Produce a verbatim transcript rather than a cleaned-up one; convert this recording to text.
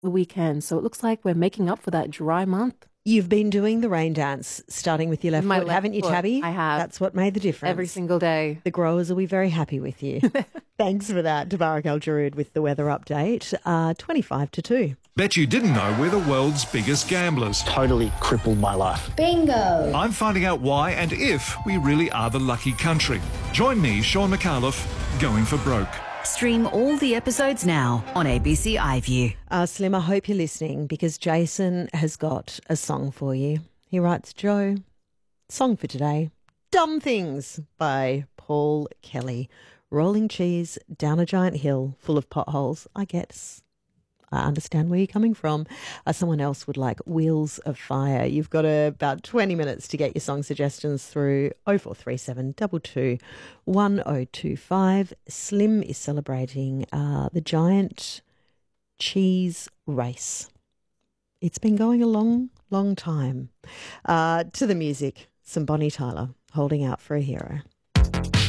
weekend. So it looks like we're making up for that dry month. You've been doing the rain dance, starting with your left My foot, left haven't you, foot. Tabby? I have. That's what made the difference. Every single day. The growers will be very happy with you. Thanks for that, Tabarak Al-Jarood with the weather update. Uh, twenty-five to two. Bet you didn't know we're the world's biggest gamblers. Totally crippled my life. Bingo! I'm finding out why and if we really are the lucky country. Join me, Sean McAuliffe, going for broke. Stream all the episodes now on A B C iView. Uh, Slim, I hope you're listening because Jason has got a song for you. He writes, Joe, song for today, Dumb Things by Paul Kelly. Rolling cheese down a giant hill full of potholes, I guess. I understand where you're coming from. Uh, someone else would like Wheels of Fire. You've got uh, about twenty minutes to get your song suggestions through oh four three seven, two two, one oh two five. Slim is celebrating uh, the giant cheese race. It's been going a long, long time. Uh, to the music, some Bonnie Tyler, Holding Out for a Hero.